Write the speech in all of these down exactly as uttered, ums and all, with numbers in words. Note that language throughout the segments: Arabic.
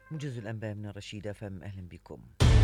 موجز الأنباء من رشيد اف ام، أهلا بكم.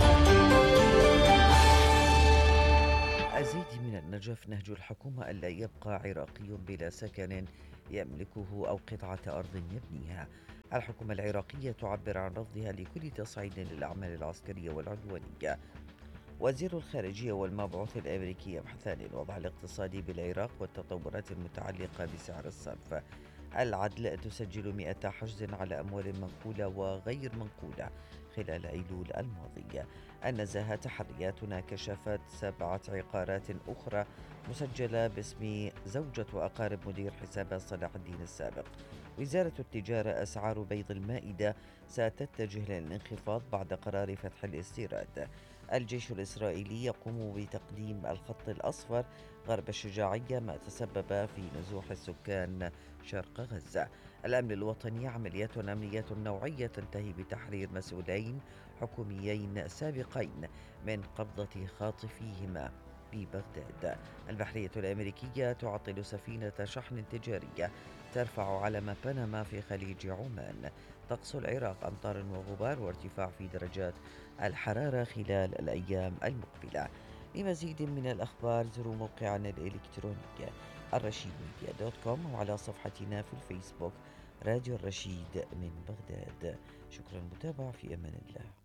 أزيد من النجف نهج الحكومة ألا يبقى عراقي بلا سكن يملكه أو قطعة أرض يبنيها. الحكومة العراقية تعبر عن رفضها لكل تصعيد للأعمال العسكرية والعدوانية. وزير الخارجية والمبعوث الأمريكي يبحثان الوضع الاقتصادي بالعراق والتطورات المتعلقة بسعر الصرف. العدل تسجل مئة حجز على أموال منقولة وغير منقولة خلال أيلول الماضي. النزاهة تحرياتنا كشفت سبعة عقارات أخرى مسجلة باسم زوجة وأقارب مدير حسابات صلاح الدين السابق. وزارة التجارة أسعار بيض المائدة ستتجه للانخفاض بعد قرار فتح الاستيراد. الجيش الإسرائيلي يقوم بتقديم الخط الأصفر غرب الشجاعية ما تسبب في نزوح السكان شرق غزة. الأمن الوطني عمليات أمنية نوعية تنتهي بتحرير مسؤولين حكوميين سابقين من قبضة خاطفيهما ببغداد. البحرية الأمريكية تعطل سفينة شحن تجارية ترفع علم بنما في خليج عمان. طقس العراق أمطار وغبار وارتفاع في درجات الحرارة خلال الأيام المقبلة. لمزيد من الأخبار زوروا موقعنا الإلكتروني الرشيد ميديا دوت كوم وعلى صفحتنا في الفيسبوك راديو الرشيد من بغداد. شكرا للمتابعة، في أمان الله.